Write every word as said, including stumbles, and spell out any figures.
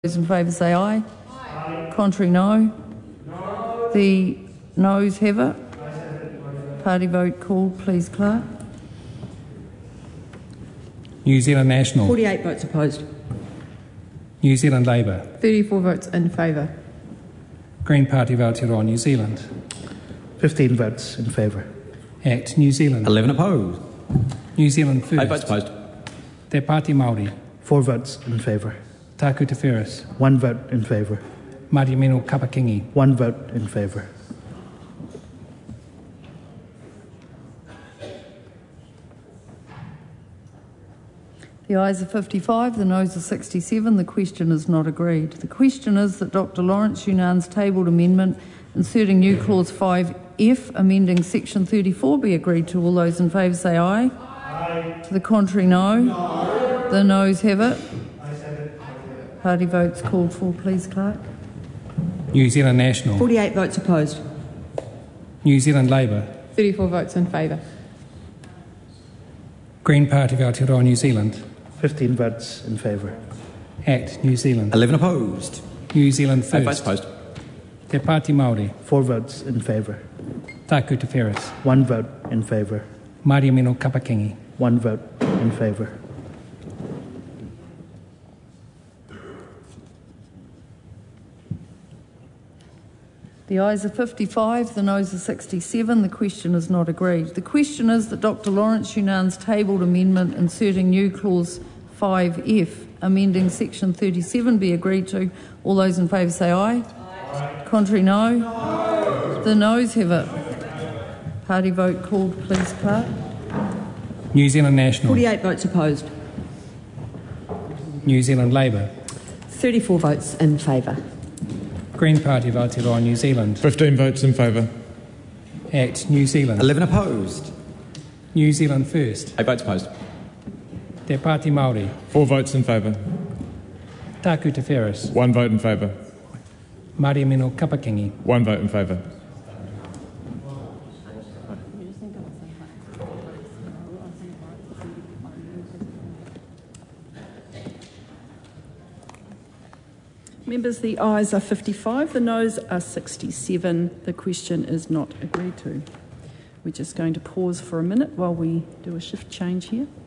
Those in favour say aye. Aye. Contrary, no. No. The noes have it. Party vote called, please, Clerk. New Zealand National. forty-eight votes opposed. New Zealand Labour. thirty-four votes in favour. Green Party of Aotearoa New Zealand. fifteen votes in favour. Act New Zealand. eleven opposed. New Zealand First. eight votes opposed. Te Pāti Māori. four votes in favour. Taku Te Whereas. one vote in favour. Māori Mino Kapakingi. one vote in favour. The ayes are fifty-five, the noes are sixty-seven. The question is not agreed. The question is that Doctor Lawrence Yunan's tabled amendment inserting new clause five F, amending section thirty-four, be agreed to. All those in favour say aye. Aye. To the contrary, no. No. The noes have it. Party votes called for, please, Clerk. New Zealand National. forty-eight votes opposed. New Zealand Labour. thirty-four votes in favour. Green Party of Aotearoa New Zealand. fifteen votes in favour. Act New Zealand. eleven opposed. New Zealand First. eight votes opposed. Te Pāti Māori. four votes in favour. Taku Te Whereas. one vote in favour. Māori Mino Kapakingi. one vote in favour. The ayes are fifty-five, the noes are sixty-seven. The question is not agreed. The question is that Doctor Lawrence Yunan's tabled amendment inserting new clause five F, amending section thirty-seven, be agreed to. All those in favour say aye. Aye. Contrary, no. No. The noes have it. Party vote called, please, Clerk. New Zealand National. forty-eight votes opposed. New Zealand Labour. thirty-four votes in favour. Green Party of Aotearoa New Zealand. fifteen votes in favour. Act New Zealand. eleven opposed. New Zealand First. eight votes opposed. Te Pāti Māori. four votes in favour. Taku Te Whereas. one vote in favour. Māori Mino Kapakingi. one vote in favour. Members, the ayes are fifty-five, the noes are sixty-seven. The question is not agreed to. We're just going to pause for a minute while we do a shift change here.